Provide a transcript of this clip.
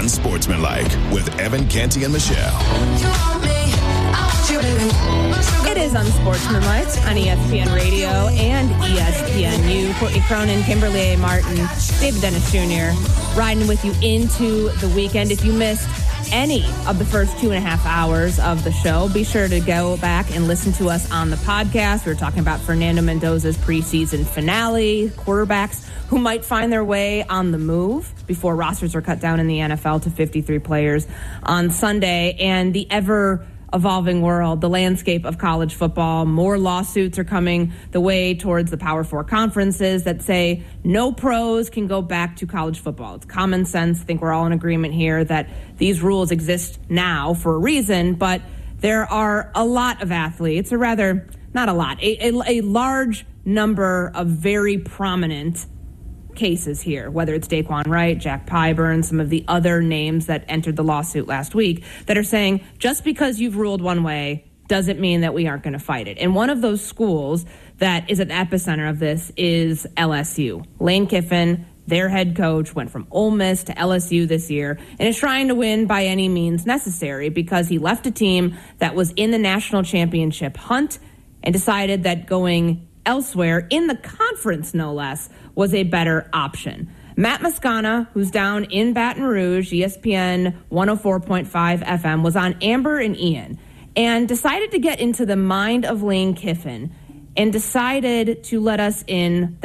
Unsportsmanlike with Evan Canty and Michelle. It is Unsportsmanlike on ESPN Radio and ESPNU. Courtney Cronin, Kimberly A. Martin, David Dennis Jr. riding with you into the weekend. If you missed any of the first 2.5 hours of the show, be sure to go back and listen to us on the podcast. We were talking about Fernando Mendoza's preseason finale, quarterbacks who might find their way on the move before rosters are cut down in the NFL to 53 players on Sunday, and the ever-evolving world, the landscape of college football. More lawsuits are coming the way towards the Power Four conferences that say no pros can go back to college football. It's common sense. I think we're all in agreement here that these rules exist now for a reason, but there are a lot of athletes, or rather, not a lot, a large number of very prominent cases here, whether it's Daquan Wright, Jack Pyburn, some of the other names that entered the lawsuit last week, that are saying just because you've ruled one way doesn't mean that we aren't going to fight it. And one of those schools that is at the epicenter of this is LSU. Lane Kiffin, their head coach, went from Ole Miss to LSU this year and is trying to win by any means necessary because he left a team that was in the national championship hunt and decided that going elsewhere, in the conference no less, was a better option. Matt Moscona, who's down in Baton Rouge, ESPN 104.5 FM, was on Amber and Ian and decided to get into the mind of Lane Kiffin and decided to let us in